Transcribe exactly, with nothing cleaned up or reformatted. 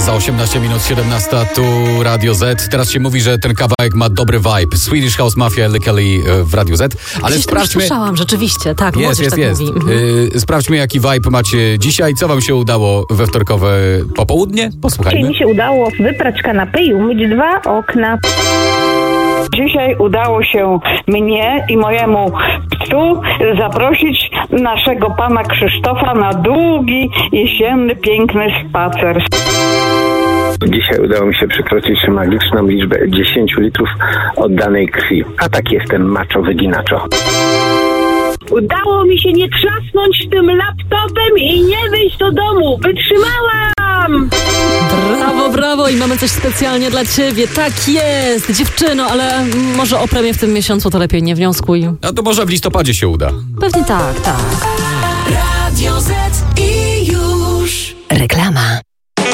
za osiemnaście minut siedemnasta, tu Radio Z. Teraz się mówi, że ten kawałek ma dobry vibe. Swedish House Mafia, Ellie Kelly w Radio Z. Ale Gdzieś sprawdźmy... słyszałam, rzeczywiście, tak, Jest, jest, tak jest. mówi. Mhm. Yy, sprawdźmy, jaki vibe macie dzisiaj. Co wam się udało we wtorkowe popołudnie? Posłuchajmy. Dzisiaj mi się udało wyprać kanapę i umyć dwa okna. Dzisiaj udało się mnie i mojemu psu zaprosić naszego pana Krzysztofa na długi, jesienny, piękny spacer. Dzisiaj udało mi się przekroczyć magiczną liczbę dziesięć litrów oddanej krwi. A tak jestem macho wyginaczo. Udało mi się nie trzasnąć tym laptopem i nie wyjść do domu. Wytrzymałam! Brawo, brawo i mamy coś specjalnie dla ciebie. Tak jest, dziewczyno, ale może o premię w tym miesiącu to lepiej nie wnioskuj. A to może w listopadzie się uda. Pewnie tak, tak. Radio Z i już. Reklama.